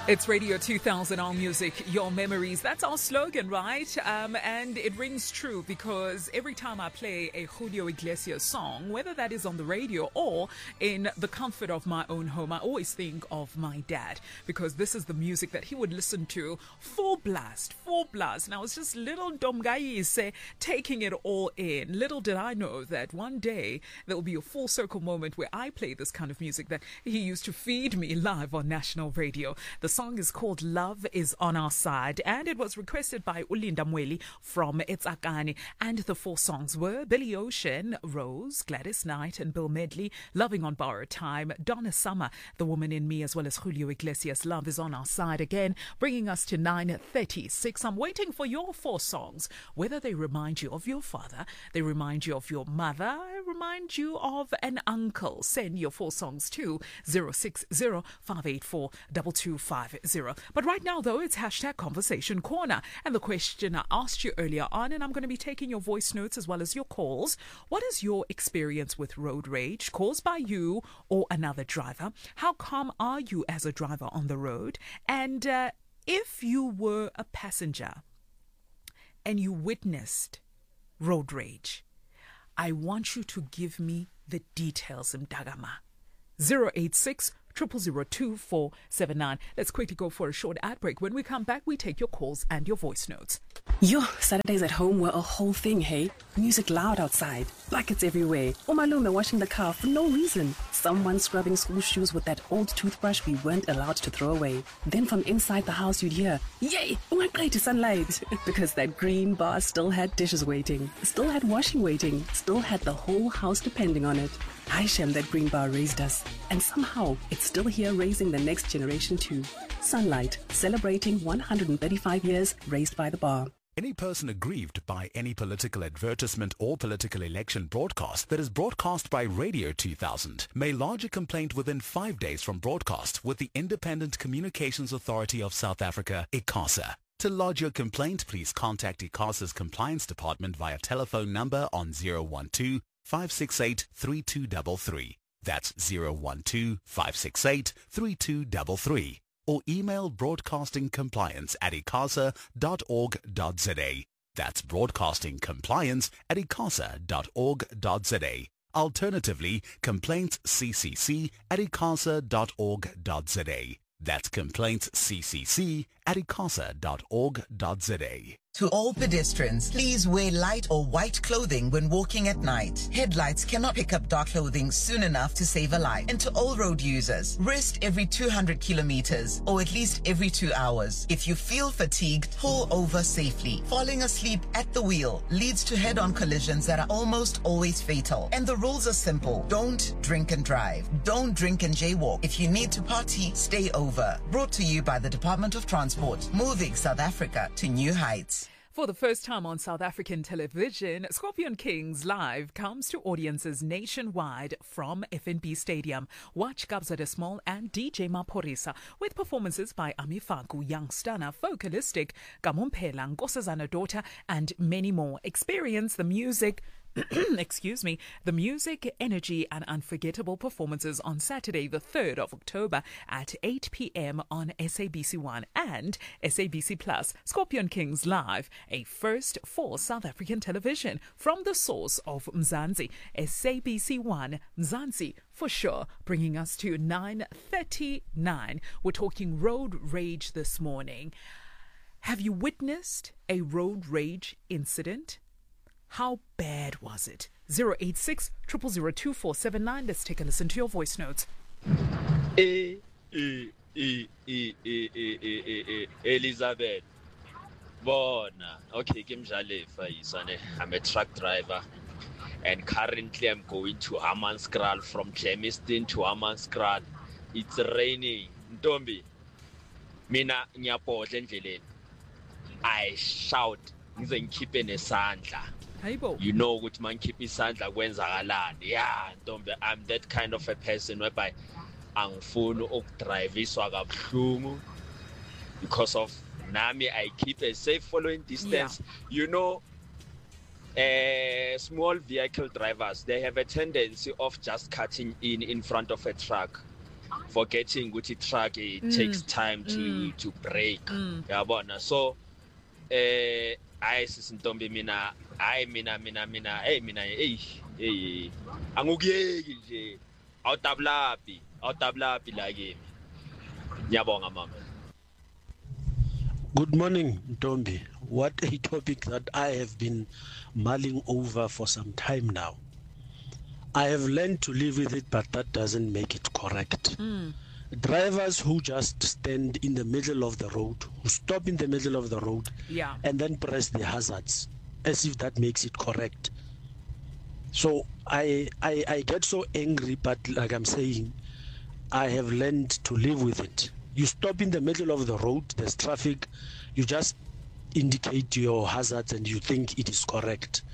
It's Radio 2000, All Music, Your Memories. That's our slogan, right? And it rings true because every time I play a Julio Iglesias song, whether that is on the radio or in the comfort of my own home, I always think of my dad because this is the music that he would listen to full blast. And I was just little Domgayise taking it all in. Little did I know that one day there will be a full circle moment where I play this kind of music that he used to feed me live on national radio. The song is called Love Is On Our Side, and it was requested by Ulinda Mweli from Etzakani. And the four songs were Billy Ocean, Rose, Gladys Knight, and Bill Medley, Loving on Borrowed Time, Donna Summer, The Woman in Me, as well as Julio Iglesias, Love Is On Our Side again, bringing us to 9:36. I'm waiting for your four songs, whether they remind you of your father, they remind you of your mother, remind you of an uncle. Send your four songs to 060-584-2250. But right now, though, it's hashtag Conversation Corner. And the question I asked you earlier on, and I'm going to be taking your voice notes as well as your calls. What is your experience with road rage caused by you or another driver? How calm are you as a driver on the road? And if you were a passenger and you witnessed road rage, I want you to give me the details, Mdagama. 086 0002479. Let's quickly go for a short ad break. When we come back, we take your calls and your voice notes. Yo, Saturdays at home were a whole thing, hey? Music loud outside, buckets everywhere. Umalume washing the car for no reason. Someone scrubbing school shoes with that old toothbrush we weren't allowed to throw away. Then from inside the house you'd hear, yay, to sunlight. Because that green bar still had dishes waiting, still had washing waiting, still had the whole house depending on it. Hi Shem, that green bar raised us. And somehow, it's still here raising the next generation too. Sunlight, celebrating 135 years raised by the bar. Any person aggrieved by any political advertisement or political election broadcast that is broadcast by Radio 2000 may lodge a complaint within 5 days from broadcast with the Independent Communications Authority of South Africa, ICASA. To lodge your complaint, please contact ICASA's Compliance Department via telephone number on 012-568-3233. That's 012-568-3233. Or email broadcastingcompliance@icasa.org.za. That's broadcastingcompliance@icasa.org.za. Alternatively, complaintsccc@icasa.org.za. That's complaintsccc@icasa.org.za. To all pedestrians, please wear light or white clothing when walking at night. Headlights cannot pick up dark clothing soon enough to save a life. And to all road users, rest every 200 kilometers or at least every 2 hours. If you feel fatigued, pull over safely. Falling asleep at the wheel leads to head-on collisions that are almost always fatal. And the rules are simple. Don't drink and drive. Don't drink and jaywalk. If you need to party, stay over. Brought to you by the Department of Transport, moving South Africa to new heights. For the first time on South African television, Scorpion Kings Live comes to audiences nationwide from FNB Stadium. Watch Kabza De Small and DJ Maphorisa with performances by Ami Faku, Young Stunner, Focalistic, Kamumpela, Nkosazana Daughter, and many more. Experience the music the music, energy and unforgettable performances on Saturday the 3rd of October at 8 p.m. on SABC1 and SABC Plus. Scorpion Kings Live, a first for South African television from the source of Mzansi. SABC1 Mzansi for sure, bringing us to 9:39. We're talking road rage this morning. Have you witnessed a road rage incident? How bad was it? 086 0002479. Let's take a listen to your voice notes. Elizabeth. Bona. Okay, I'm a truck driver. And currently I'm going to Hammanskraal from Germiston to Hammanskraal. It's raining. Ntombi. Mina ngiyapodla endleleni. I shout. Ngizengikhiphe nesandla. You know ukuthi mangikhipha isandla kwenzakalani. Yeah, Ntombi, I'm that kind of a person whereby angifuni ukudriveiswa kabuhlungu because of nami I keep a safe following distance. You know, small vehicle drivers, they have a tendency of just cutting in front of a truck. forgetting ukuthi truck it takes time to brake. Yabona. So I sisintombi mina angukuyeki nje awutablapi la kimi. Ngiyabonga mama. Good morning, Ntombi. What a topic that I have been mulling over for some time now. I have learned to live with it, but that doesn't make it correct. Drivers who just stand in the middle of the road, who stop in the middle of the road, and then press the hazards, as if that makes it correct. So I get so angry, but like I'm saying, I have learned to live with it. You stop in the middle of the road, there's traffic, you just indicate your hazards and you think it is correct.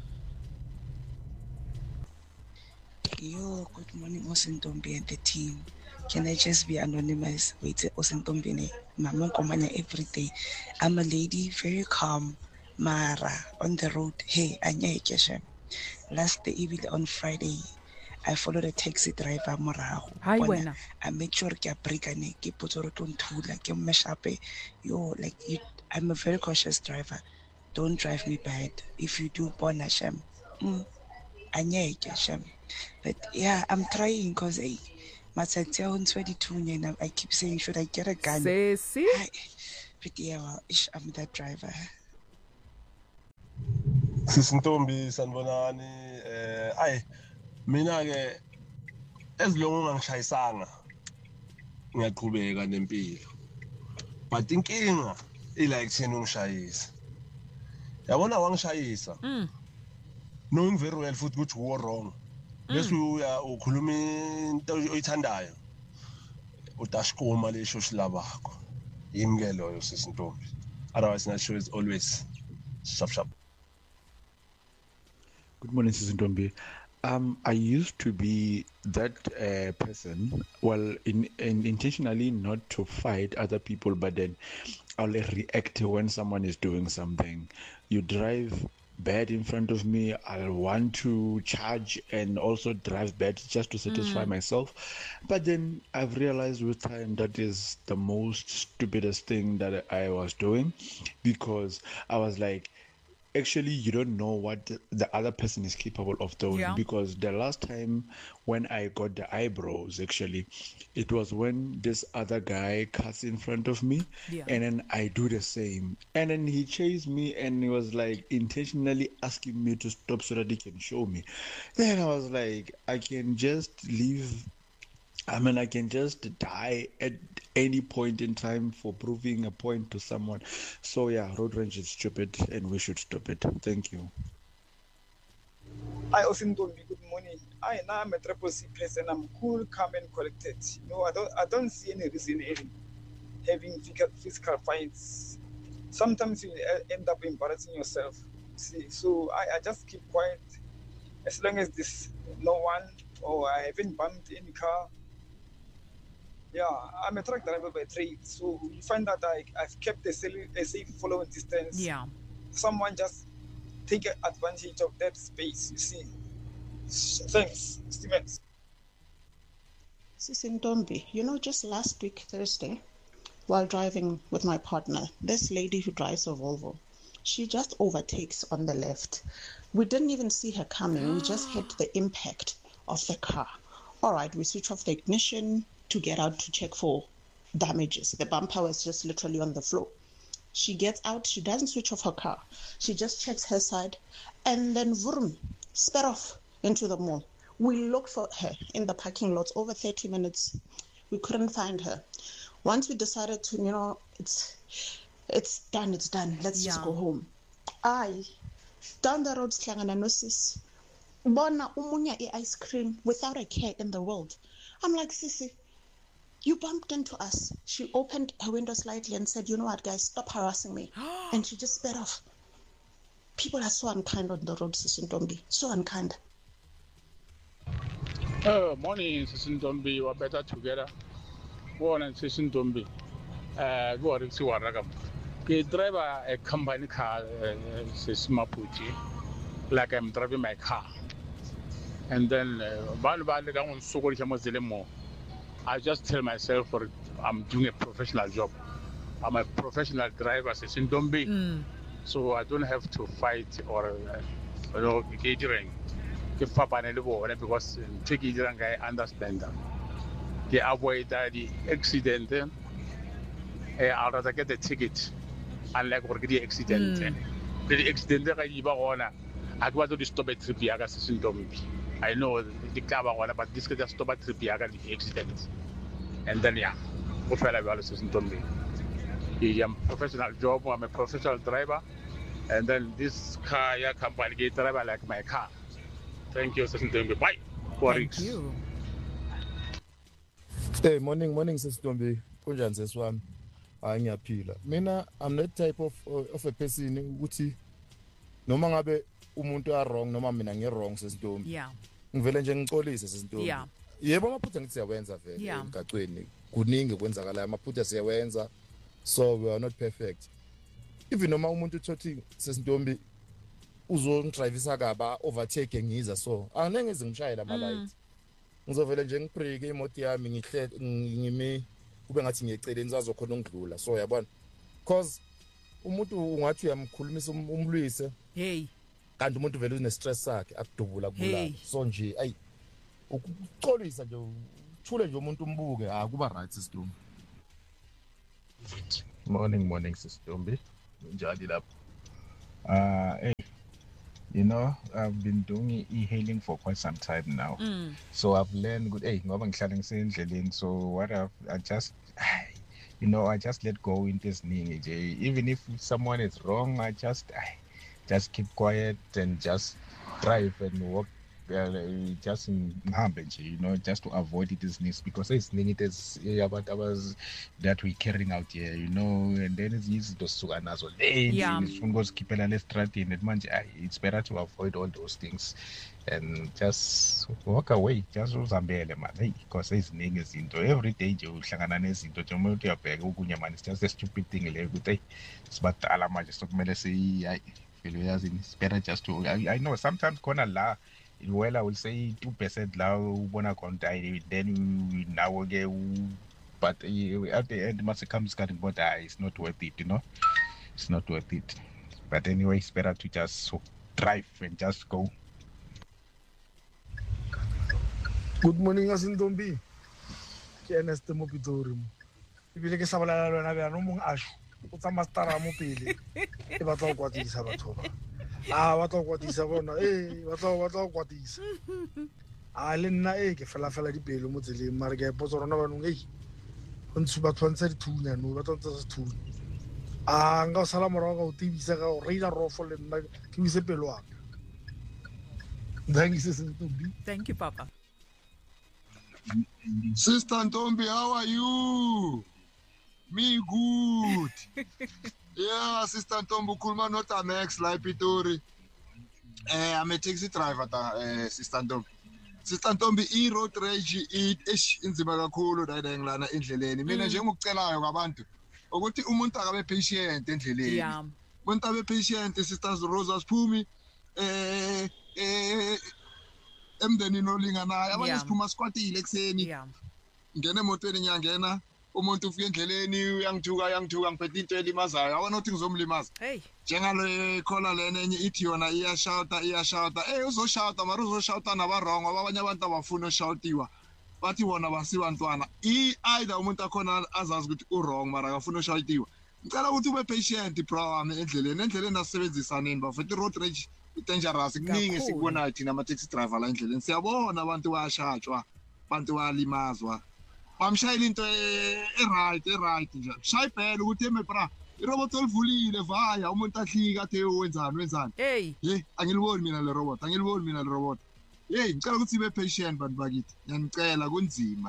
Yo, good morning, Osentombi and the team. Can I just be anonymous? Wait, Osentombi, Mama Komanya every day. I'm a lady, very calm, Mara, on the road. Hey, Anya Keshem. Last evening on Friday, I followed a taxi driver morago. Hi, buena. I make sure ke brikane ke potoro tontula ke meshape. Yo, like you, I'm a very cautious driver. Don't drive me bad. If you do, bona shem. Anya shem. But yeah, I'm trying because hey, my 22 and I keep saying, should I get a gun? See? But yeah, well, I'm that driver. Sisintombi sanibonani mina ke ezilongo ngangishayisanga ngiyaqhubeka nempilo but inkinga ila ekutheni ungishayisa yabona wangishayisa knowing very well futhi ukuthi you wrong bese ukhuluma into oyithandayo udashikoma lesho silabakho yimke loyo sisintombi otherwise na show is always sharp. Good morning, Sisintombi. I used to be that person, well, intentionally not to fight other people, but then I'll react when someone is doing something. You drive bad in front of me, I'll want to charge and also drive bad just to satisfy myself. But then I've realized with time that is the most stupidest thing that I was doing, because I was like, actually, you don't know what the other person is capable of doing. Because the last time when I got the eyebrows, actually, it was when this other guy cuts in front of me, and then I do the same. And then he chased me and he was like intentionally asking me to stop so that he can show me. Then I was like, I can just leave. I mean, I can just die at any point in time for proving a point to someone. So yeah, road rage is stupid and we should stop it. Thank you. I also don't be good morning. Now I'm a triple C person. I'm cool, calm, and collected. No, I don't see any reason in having physical fights. Sometimes you end up embarrassing yourself. See, so I just keep quiet as long as there's no one or I haven't bumped any car. Yeah, I'm a truck driver by trade, so you find that I've kept a safe following distance. Yeah. Someone just take advantage of that space, you see. Thanks, Stevens. Sisintombi, just last week, Thursday, while driving with my partner, this lady who drives a Volvo, she just overtakes on the left. We didn't even see her coming. We just hit the impact of the car. All right, we switch off the ignition to get out to check for damages. The bumper was just literally on the floor. She gets out, she doesn't switch off her car. She just checks her side and then vroom, sped off into the mall. We looked for her in the parking lot over 30 minutes. We couldn't find her. Once we decided to, it's done. Let's just go home. Down the road, Slangananosis, Bona umunya ice cream without a care in the world. I'm like, Sissy, you bumped into us. She opened her window slightly and said, you know what, guys, stop harassing me. And she just sped off. People are so unkind on the road, Sisintombi. So unkind. Morning, Sisintombi. We're better together. Morning, Sisintombi. Go on, see what I can. Drive a company car, Maputi, like I'm driving my car. And then, I just tell myself I'm doing a professional job. I'm a professional driver, Sesintombi. So I don't have to fight or catering. Because I understand that. They avoid the accident. I'd rather get the ticket unlike the accident. The accident I want to stop at Tripiaga Sesintombi. I know the car, but this could just stop at Tripiaga the accident. And then I'm a professional job, I'm a professional driver, and then this car company get driver like my car. Thank you, Sesintombi. Bye. Thank you. Hey, morning, Sesintombi. Kunjani seswami? Hayi ngiyaphila. Mina I'm not type of a person ukuthi noma ngabe umuntu a wrong noma mina ngi wrong Sesintombi. Yeah. Ngivele nje ngicolise Sesintombi. Yeah. Yebo amaphutha ngithi siyawenza vele emgaqweni. Kuningi kwenzakala amaphutha siyawenza. So we are not perfect. Even noma umuntu uthothi Sesintombi uzongidrivisa kaba overtake ngiza so angeke ngishayela ama light. Ngizovela nje ngibrake imoto yami ngihle ngimi kube ngathi ngiyeceleni zazokhona ungidlula so yabona because umuntu ungathi uyamkhulumisa umlwise hey kanti umuntu vele une stress sakhe akudubula kubulala so nje ayi ukucolisa nje uthule nje umuntu umbuke kuba right Sesintombi. Morning Sesintombi. Njani lapha? Hey, you know, I've been doing e-hailing for quite some time now. So I've learned good. Hey, ngoba ngihlala ngisendleleni so what I just let go into this thing. Even if someone is wrong, I just keep quiet and just drive and walk just just to avoid this news because it's about ours that we're carrying out here, and then it's easy to suga nazo it's better to avoid all those things and just walk away, just uzambele man, because it's every day nje uhlangana nezinto nje umuntu uyabheka ukunye man, it's just a stupid thing le ukuthi sibadala manje sokumele it's better just to I know sometimes khona la well I will say 2% la ubona konta then now again but at the end must come starting but it's not worth it, it's not worth it, but anyway it's better to just drive and just go. Good morning Sesintombi. Ke Ernest mo Pitori. Ibile ke sabalala lona bana mo asho o tsa mastera mo pele e batla go kwatisa batho ba batla go kwatisa bona batla go kwatisa le nna ke fela dipelo mo tseleng mare ke ipotsa rona banong go ntse batho ntse di thunya no batla ntse se thunya nga o sala morago ga o tibisa ga o reila rofo le nna ke wise pelo wa. Thank you Sesintombi. Thank you Papa. Sister Ntombi, how are you? Me good. Yeah, Sister Ntombi, Kulma not a Max like Pitori. I'm a taxi driver, Sister Ntombi. Sister Ntombi, road rage inzima kakhulu la englana endleleni. Mina nje ngikucelayo kwabantu ukuthi umuntu akabe patient endleleni. Yeah. Umuntu abe patient, Sisters Rosa Phumi emndenini olinganayo abanye siphuma sikwatile ekseni ngene emotweni ngiyangena umuntu ufika endleleni uyangithuka ngiphethe into elimazayo awona uthi ngizomlimaza njengale khola lena enye ithi yona iyashouta uzoshouta mara uzoshouta nabarongo abanye abantu abafuna ushoutiwa bathi bona basibantwana either umuntu akhona azazi ukuthi urong mara akafuna ushoutiwa. Ngicela ukuthi ube patient bro wami endleleni asebenzisa nini bafethu road rage dangerous kuningi sikubonayo thina ama taxi driver la endleleni siyabona abantu bayashajwa abantu bayalimazwa bamshayela into right nje shayibhela ukuthi bra irobot olivulile vaya umuntu ahlika athe wenzani angiliboni mina le robot ngicela ukuthi ibe patient bantu bakithi ngiyanicela kunzima.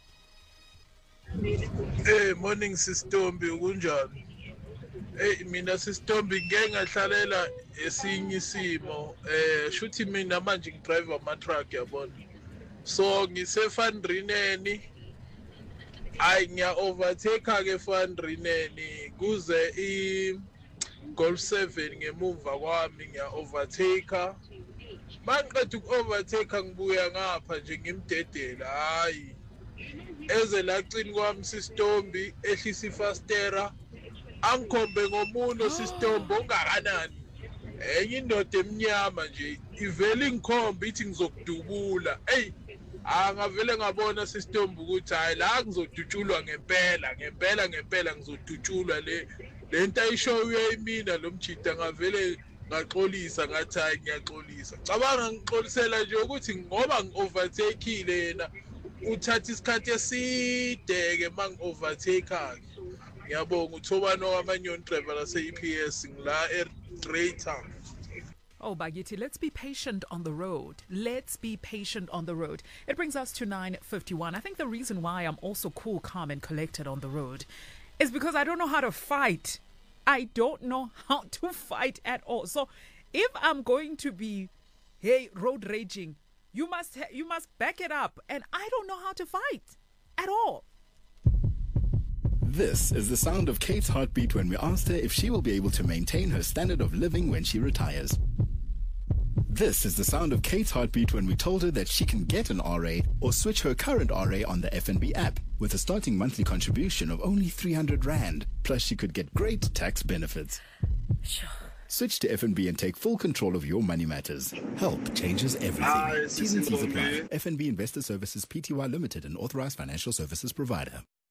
Morning Sesintombi kunjani? Mina Sesintombi ngeke ngahlalela esinye isimo shuthi mina manje ngidrive ama truck yabona so ngisefandrineni ngiya overtake ke fandrineni kuze I Golf 7 ngemuva kwami ngiya overtake mangiqeda uku overtake ngibuya ngapha nje ngimdedela eze lacini kwami sisitombi ehlisa ifastera angikhombe ngomuno sisitombi ongakanani enye indoda emnyama nje ivele ingikhombe ithi ngizokudubula angavele ngabona sisitombi ukuthi hayi la ngizodutshulwa ngempela ngizodutshulwa le nto ayishoyo uyayimina lo mjida ngavele ngaxolisa ngathi hayi ngiyaxolisa cabanga ngixolisela nje ukuthi ngoba ngi-overtakeile yena uthatha isikhathi eside-ke uma ngi-overtake-ke ngiyabonga uthobano wamanyoni driver lase-EPS ngila e-Greater. Oh, Bagiti, let's be patient on the road. Let's be patient on the road. It brings us to 9:51. I think the reason why I'm also cool, calm, and collected on the road is because I don't know how to fight. I don't know how to fight at all. So if I'm going to be, road raging, you must back it up. And I don't know how to fight at all. This is the sound of Kate's heartbeat when we asked her if she will be able to maintain her standard of living when she retires. This is the sound of Kate's heartbeat when we told her that she can get an RA or switch her current RA on the FNB app with a starting monthly contribution of only 300 Rand. Plus, she could get great tax benefits. Sure. Switch to FNB and take full control of your money matters. Help changes everything. T's and C's apply. FNB Investor Services Pty Limited, an authorized financial services provider.